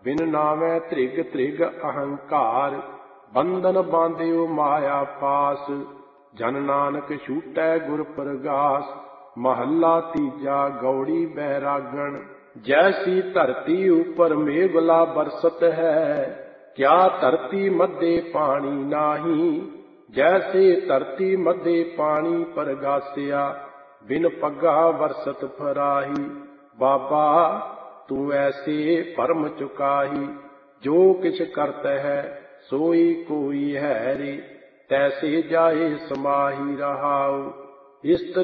ਬਿਨ ਨਾਮੈ ਧ੍ਰਿਗ ਧ੍ਰਿਗ ਅਹੰਕਾਰ, ਬੰਧਨ ਬਾਂਧਿਓ ਮਾਇਆ ਪਾਸ। ਜਨ ਨਾਨਕ ਛੂਟੈ ਗੁਰ ਪ੍ਰਗਾਸ, ਮਹੱਲਾ ਤੀਜਾ। ਗੌੜੀ ਬੈਰਾਗਣ। ਜੈਸੀ ਧਰਤੀ ਉਪਰ ਮੇਘਲਾ ਬਰਸਤ ਹੈ, ਕਿਆ ਧਰਤੀ ਮਧੇ ਪਾਣੀ ਨਾਹੀ। ਜੈਸੇ ਧਰਤੀ ਮਧੇ ਪਾਣੀ ਪਰਗਾਸਿਆ, ਬਿਨ ਪੱਗਾ ਵਰਸਤ ਫਰਾਹੀ। ਬਾਬਾ ਤੂੰ ਐਸੇ ਭਰਮ ਚੁਕਾਹੀ, ਜੋ ਕਿਛ ਕਰਤ ਹੈ ਸੋਈ ਕੋਈ ਹੈ ਰੇ। ਤੈਸੇ ਜਾਏ ਸਮਾਹੀ ਰਹਾਉ, ਇਸਤਰੀ